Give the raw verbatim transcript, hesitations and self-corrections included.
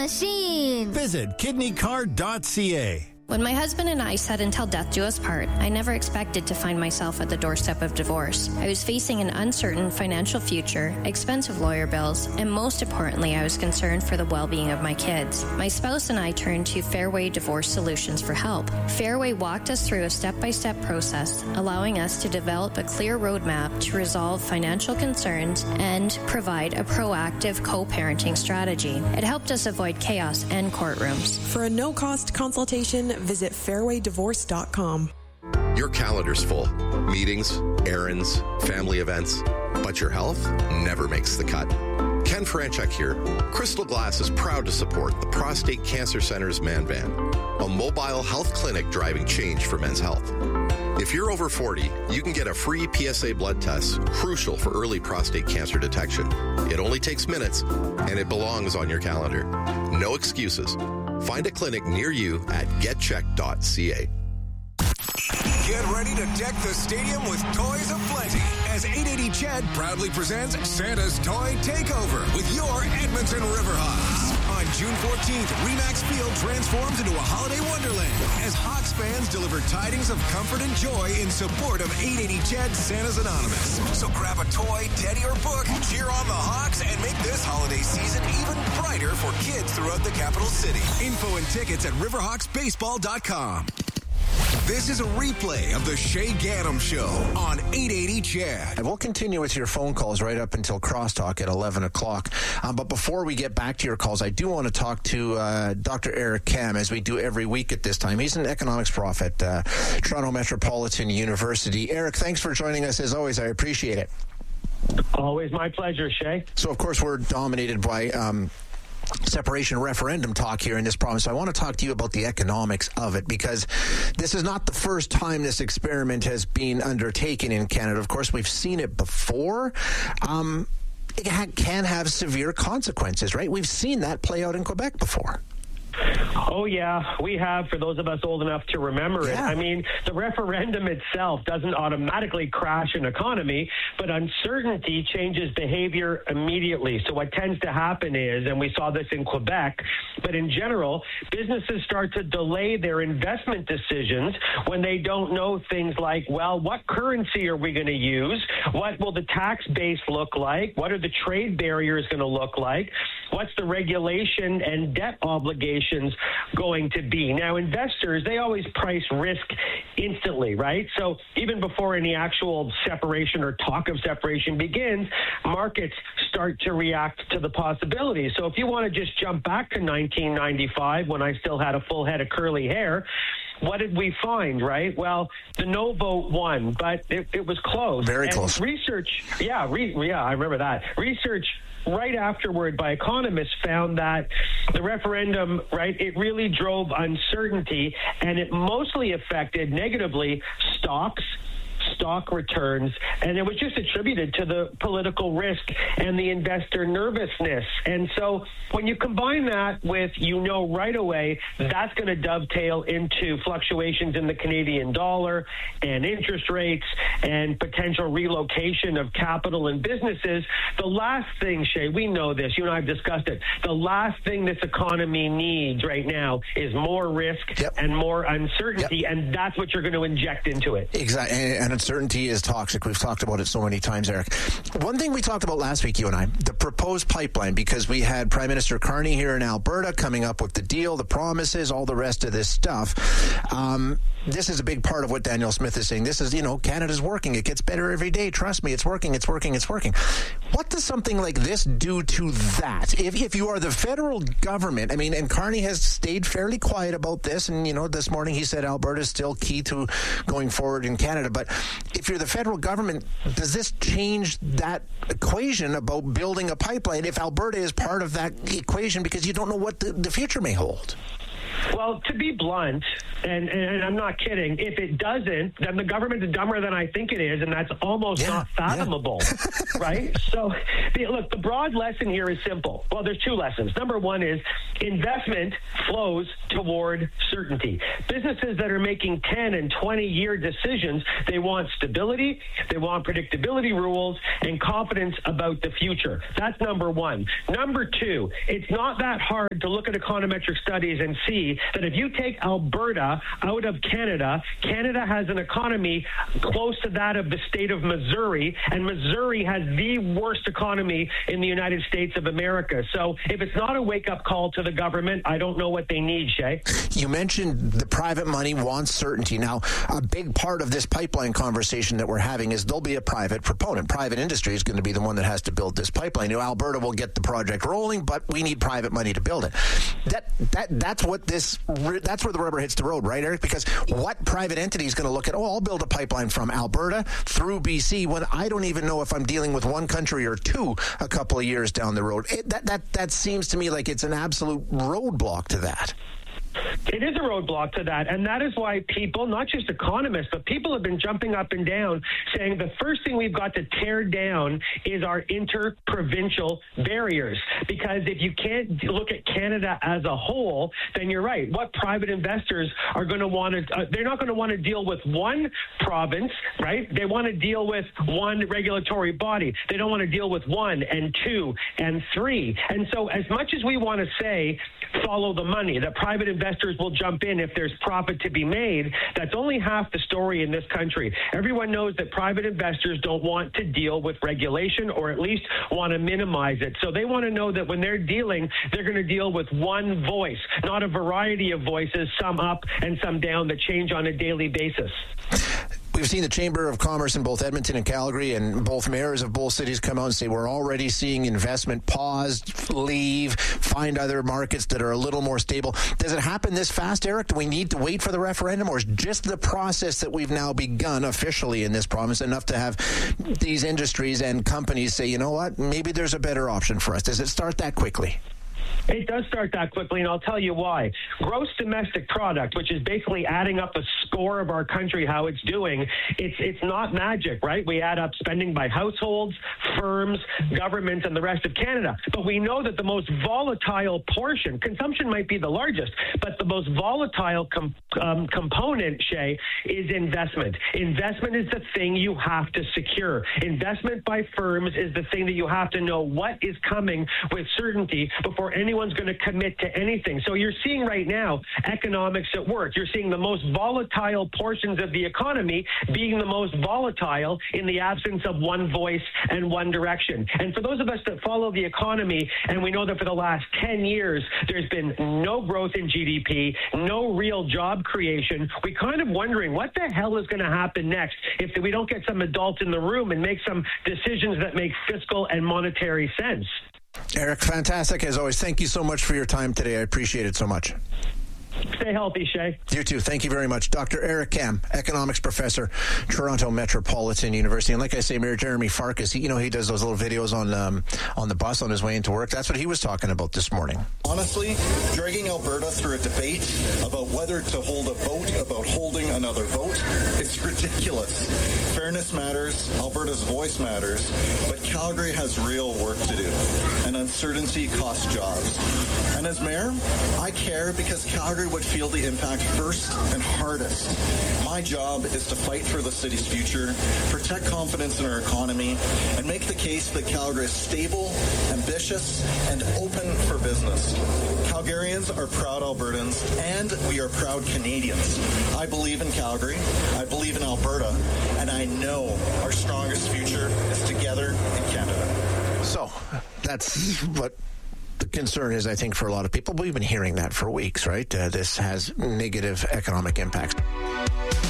Machine. Visit kidney card dot c a. When my husband and I said until death do us part, I never expected to find myself at the doorstep of divorce. I was facing an uncertain financial future, expensive lawyer bills, and most importantly, I was concerned for the well-being of my kids. My spouse and I turned to Fairway Divorce Solutions for help. Fairway walked us through a step-by-step process, allowing us to develop a clear roadmap to resolve financial concerns and provide a proactive co-parenting strategy. It helped us avoid chaos and courtrooms. For a no-cost consultation, visit fairway divorce dot com. Your calendar's full. Meetings, errands, family events. But your health never makes the cut. Ken Franchuk here. Crystal Glass is proud to support the Prostate Cancer Center's Man Van, a mobile health clinic driving change for men's health. If you're over forty, you can get a free P S A blood test, crucial for early prostate cancer detection. It only takes minutes, and it belongs on your calendar. No excuses. Find a clinic near you at get check dot c a. Get ready to deck the stadium with toys aplenty as eight eighty C H E D proudly presents Santa's Toy Takeover with your Edmonton Riverhawks. On June fourteenth, Remax Field transforms into a holiday wonderland as Hawks fans deliver tidings of comfort and joy in support of eight eighty C H E D Santa's Anonymous. So grab a toy, teddy, or book, cheer on the Hawks, and make this holiday season even brighter for kids throughout the capital city. Info and tickets at riverhawks baseball dot com. This is a replay of the Shay Gaddam Show on eight eighty C H E D. We'll continue with your phone calls right up until crosstalk at eleven o'clock. Um, but before we get back to your calls, I do want to talk to uh, Doctor Eric Kam, as we do every week at this time. He's an economics prof at uh, Toronto Metropolitan University. Eric, thanks for joining us as always. I appreciate it. Always my pleasure, Shay. So, of course, we're dominated by Um, separation referendum talk here in this province. So I want to talk to you about the economics of it, because this is not the first time this experiment has been undertaken in Canada. Of course, we've seen it before. Um, it ha- can have severe consequences, right? We've seen that play out in Quebec before. Oh, yeah, we have, for those of us old enough to remember yeah. it. I mean, the referendum itself doesn't automatically crash an economy, but uncertainty changes behavior immediately. So what tends to happen is, and we saw this in Quebec, but in general, businesses start to delay their investment decisions when they don't know things like, well, what currency are we going to use? What will the tax base look like? What are the trade barriers going to look like? What's the regulation and debt obligations going to be? Now, investors, they always price risk instantly, right? So even before any actual separation or talk of separation begins, markets start to react to the possibilities. So if you want to just jump back to nineteen ninety-five, when I still had a full head of curly hair, what did we find, right? Well, the no vote won, but it, it was close. Very and close. Research, yeah, re, yeah, I remember that. Research right afterward by economists found that the referendum, right, it really drove uncertainty, and it mostly affected negatively stocks, stock returns, and it was just attributed to the political risk and the investor nervousness. And so when you combine that with, you know, right away, that's going to dovetail into fluctuations in the Canadian dollar and interest rates and potential relocation of capital and businesses. The last thing, Shay, we know this, you and I have discussed it, the last thing this economy needs right now is more risk yep. and more uncertainty, yep. and that's what you're going to inject into it. Exactly. And uncertainty is toxic. We've talked about it so many times, Eric. One thing we talked about last week, you and I, the proposed pipeline, because we had Prime Minister Carney here in Alberta coming up with the deal, the promises, all the rest of this stuff. Um, this is a big part of what Danielle Smith is saying. This is, you know, Canada's working. It gets better every day. Trust me, it's working, it's working, it's working. What does something like this do to that? If, if you are the federal government, I mean, and Carney has stayed fairly quiet about this, and, you know, this morning he said Alberta is still key to going forward in Canada, but if you're the federal government, does this change that equation about building a pipeline if Alberta is part of that equation, because you don't know what the, the future may hold? Well, to be blunt, and, and I'm not kidding, if it doesn't, then the government is dumber than I think it is, and that's almost yeah, not fathomable, yeah. right? So, the, look, the broad lesson here is simple. Well, there's two lessons. Number one is investment flows toward certainty. Businesses that are making ten and twenty-year decisions, they want stability, they want predictability rules, and confidence about the future. That's number one. Number two, it's not that hard to look at econometric studies and see that if you take Alberta out of Canada, Canada has an economy close to that of the state of Missouri, and Missouri has the worst economy in the United States of America. So if it's not a wake-up call to the government, I don't know what they need, Shay. You mentioned the private money wants certainty. Now, a big part of this pipeline conversation that we're having is there'll be a private proponent. Private industry is going to be the one that has to build this pipeline. You know, Alberta will get the project rolling, but we need private money to build it. That that that's what this that's where the rubber hits the road, right, Eric? Because what private entity is going to look at, oh, I'll build a pipeline from Alberta through B C when I don't even know if I'm dealing with one country or two a couple of years down the road. It, that that that seems to me like it's an absolute roadblock to that. It is a roadblock to that, and that is why people, not just economists, but people have been jumping up and down saying the first thing we've got to tear down is our inter-provincial barriers, because if you can't look at Canada as a whole, then you're right. What private investors are going to want to, uh, they're not going to want to deal with one province, right? They want to deal with one regulatory body. They don't want to deal with one and two and three. And so as much as we want to say, follow the money, that private investors will jump in if there's profit to be made, that's only half the story in this country. Everyone knows that private investors don't want to deal with regulation, or at least want to minimize it. So they want to know that when they're dealing, they're going to deal with one voice, not a variety of voices, some up and some down, that change on a daily basis. We've seen the Chamber of Commerce in both Edmonton and Calgary, and both mayors of both cities come out and say we're already seeing investment pause, leave, find other markets that are a little more stable. Does it happen this fast, Eric? Do we need to wait for the referendum, or is just the process that we've now begun officially in this province enough to have these industries and companies say, you know what, maybe there's a better option for us? Does it start that quickly? It does start that quickly, and I'll tell you why. Gross domestic product, which is basically adding up the score of our country, how it's doing, it's it's not magic, right? We add up spending by households, firms, governments, and the rest of Canada. But we know that the most volatile portion, consumption might be the largest, but the most volatile com- um, component, Shay, is investment. Investment is the thing you have to secure. Investment by firms is the thing that you have to know what is coming with certainty before anyone's going to commit to anything. So you're seeing right now economics at work. You're seeing the most volatile portions of the economy being the most volatile in the absence of one voice and one direction. And for those of us that follow the economy, and we know that for the last ten years, there's been no growth in G D P, no real job creation, we kind of wondering what the hell is going to happen next if we don't get some adults in the room and make some decisions that make fiscal and monetary sense. Eric, fantastic as always. Thank you so much for your time today. I appreciate it so much. Stay healthy, Shay. You too. Thank you very much. Doctor Eric Kam, economics professor, Toronto Metropolitan University. And like I say, Mayor Jeremy Farkas, he, you know, he does those little videos on um, on the bus on his way into work. That's what he was talking about this morning. Honestly, dragging Alberta through a debate about whether to hold a vote about holding another vote, it's ridiculous. Fairness matters, Alberta's voice matters, but Calgary has real work to do, and uncertainty costs jobs. And as mayor, I care because Calgary would feel the impact first and hardest. My job is to fight for the city's future, protect confidence in our economy, and make the case that Calgary is stable, ambitious, and open for business. Calgarians are proud Albertans, and we are proud Canadians. I believe in Calgary, I believe in Alberta, and I know our strongest future is together in Canada. So, that's what the concern is, I think, for a lot of people. We've been hearing that for weeks, right? Uh, this has negative economic impacts.